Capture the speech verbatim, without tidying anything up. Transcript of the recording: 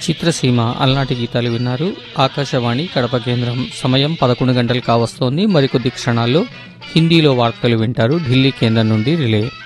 చిత్రసీమ అలనాటి గీతాలు విన్నారు. ఆకాశవాణి కడప కేంద్రం. సమయం పదకొండు గంటలు కావస్తోంది. మరికొద్ది క్షణాల్లో హిందీలో వార్తలు వింటారు ఢిల్లీ కేంద్రం నుండి రిలే.